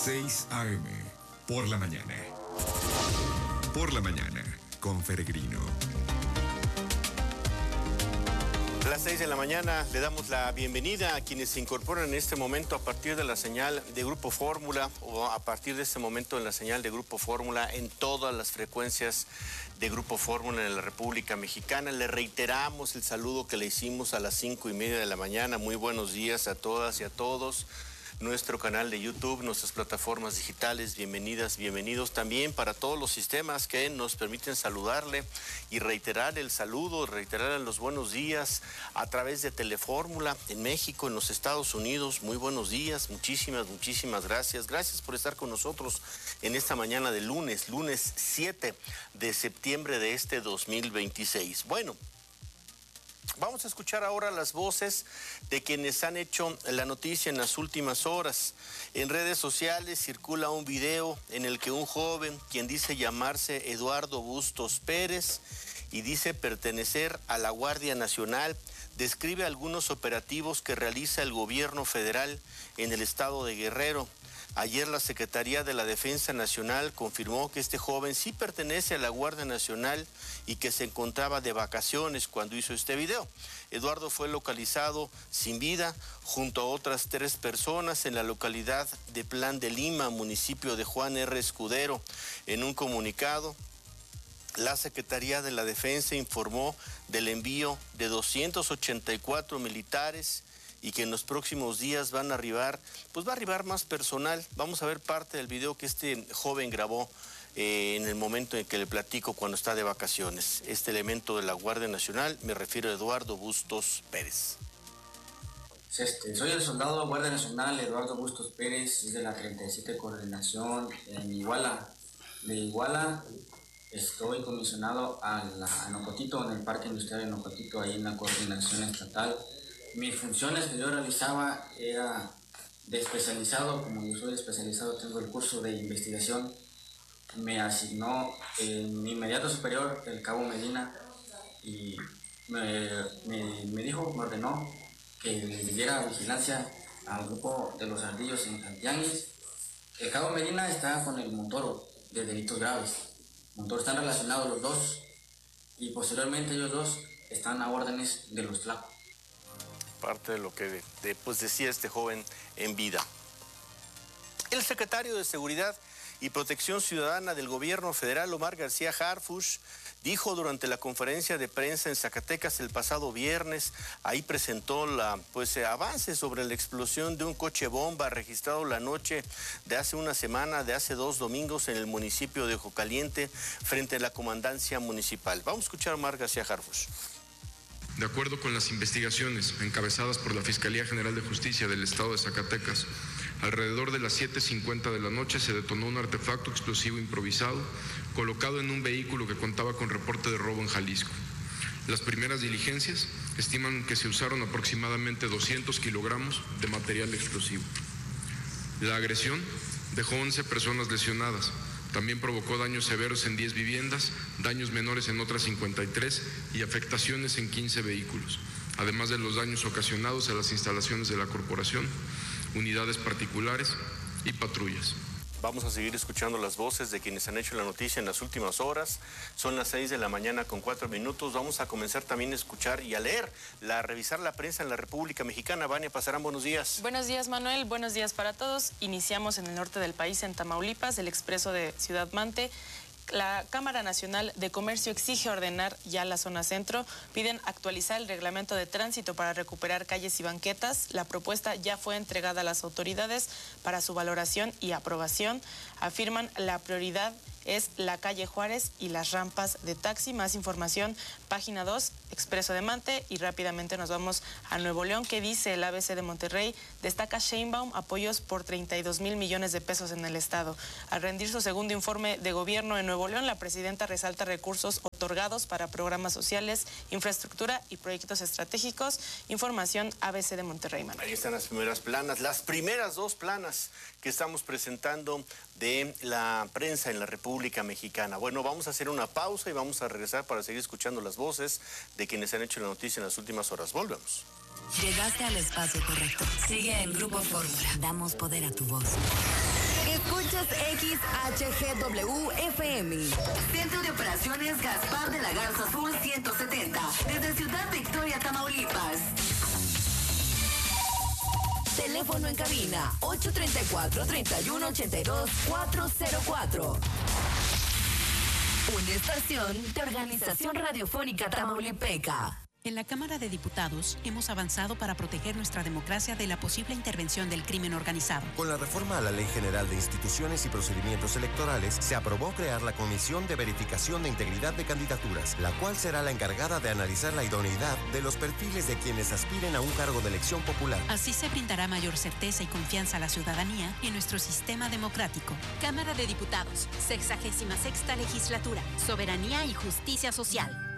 6 a.m. por la mañana. Por la mañana, con Peregrino. A las 6 de la mañana le damos la bienvenida a quienes se incorporan en este momento a partir de la señal de Grupo Fórmula o a partir de este momento en la señal de Grupo Fórmula en todas las frecuencias de Grupo Fórmula en la República Mexicana. Le reiteramos el saludo que le hicimos a las 5:30 de la mañana. Muy buenos días a todas y a todos. Nuestro canal de YouTube, nuestras plataformas digitales, bienvenidas, bienvenidos también para todos los sistemas que nos permiten saludarle y reiterar el saludo, reiterar los buenos días a través de Telefórmula en México, en los Estados Unidos. Muy buenos días, muchísimas gracias. Gracias por estar con nosotros en esta mañana de lunes 7 de septiembre de este 2026. Bueno, vamos a escuchar ahora las voces de quienes han hecho la noticia en las últimas horas. En redes sociales circula un video en el que un joven, quien dice llamarse Eduardo Bustos Pérez y dice pertenecer a la Guardia Nacional, describe algunos operativos que realiza el gobierno federal en el estado de Guerrero. Ayer la Secretaría de la Defensa Nacional confirmó que este joven sí pertenece a la Guardia Nacional y que se encontraba de vacaciones cuando hizo este video. Eduardo fue localizado sin vida junto a otras 3 personas en la localidad de Plan de Lima, municipio de Juan R. Escudero. En un comunicado, la Secretaría de la Defensa informó del envío de 284 militares y que en los próximos días va a arribar más personal. Vamos a ver parte del video que este joven grabó en el momento en que le platico cuando está de vacaciones. Este elemento de la Guardia Nacional, me refiero a Eduardo Bustos Pérez. Soy el soldado de Guardia Nacional Eduardo Bustos Pérez, soy de la 37 Coordinación en Iguala. De Iguala estoy comisionado a Nocotito, en el Parque Industrial de Nocotito, ahí en la Coordinación Estatal. Mis funciones que yo realizaba era de especializado. Como yo soy especializado, tengo el curso de investigación. Me asignó mi inmediato superior, el cabo Medina, y me dijo, me ordenó que le diera vigilancia al grupo de los ardillos en Santianguis. El cabo Medina está con el Montoro de delitos graves. Montoro están relacionados los dos y posteriormente ellos dos están a órdenes de los Tlacos. Parte de lo que decía este joven en vida. El secretario de Seguridad y Protección Ciudadana del Gobierno Federal, Omar García Harfuch, dijo durante la conferencia de prensa en Zacatecas el pasado viernes, ahí presentó avances sobre la explosión de un coche bomba registrado la noche de hace una semana, de hace 2 domingos en el municipio de Ojo Caliente, frente a la comandancia municipal. Vamos a escuchar a Omar García Harfuch. De acuerdo con las investigaciones encabezadas por la Fiscalía General de Justicia del Estado de Zacatecas, alrededor de las 7:50 de la noche se detonó un artefacto explosivo improvisado colocado en un vehículo que contaba con reporte de robo en Jalisco. Las primeras diligencias estiman que se usaron aproximadamente 200 kilogramos de material explosivo. La agresión dejó 11 personas lesionadas. También provocó daños severos en 10 viviendas, daños menores en otras 53 y afectaciones en 15 vehículos, además de los daños ocasionados a las instalaciones de la corporación, unidades particulares y patrullas. Vamos a seguir escuchando las voces de quienes han hecho la noticia en las últimas horas. Son las 6 de la mañana con 4 minutos. Vamos a comenzar también a escuchar y a leer, a revisar la prensa en la República Mexicana. Vania Pasarán, buenos días. Buenos días, Manuel. Buenos días para todos. Iniciamos en el norte del país, en Tamaulipas, el expreso de Ciudad Mante. La Cámara Nacional de Comercio exige ordenar ya la zona centro. Piden actualizar el reglamento de tránsito para recuperar calles y banquetas. La propuesta ya fue entregada a las autoridades para su valoración y aprobación. Afirman la prioridad es la calle Juárez y las rampas de taxi. Más información, página 2, Expreso de Mante. Y rápidamente nos vamos a Nuevo León. ¿Qué dice el ABC de Monterrey? Destaca Sheinbaum apoyos por 32,000 millones de pesos en el estado. Al rendir su segundo informe de gobierno en Nuevo León, la presidenta resalta recursos otorgados para programas sociales, infraestructura y proyectos estratégicos. Información ABC de Monterrey, Manuel. Ahí están las primeras planas, las primeras 2 planas que estamos presentando de la prensa en la República Mexicana. Bueno, vamos a hacer una pausa y vamos a regresar para seguir escuchando las voces de quienes han hecho la noticia en las últimas horas. Volvemos. Llegaste al espacio correcto. Sigue en Grupo Fórmula. Damos poder a tu voz. Escuchas XHGW-FM. Centro de Operaciones Gaspar de la Garza Sur 170. Desde Ciudad Victoria, Tamaulipas. Teléfono en cabina 834-3182-404. Una estación de Organización Radiofónica Tamaulipeca. En la Cámara de Diputados hemos avanzado para proteger nuestra democracia de la posible intervención del crimen organizado. Con la reforma a la Ley General de Instituciones y Procedimientos Electorales, se aprobó crear la Comisión de Verificación de Integridad de Candidaturas, la cual será la encargada de analizar la idoneidad de los perfiles de quienes aspiren a un cargo de elección popular. Así se brindará mayor certeza y confianza a la ciudadanía en nuestro sistema democrático. Cámara de Diputados, 66ª Legislatura, Soberanía y Justicia Social.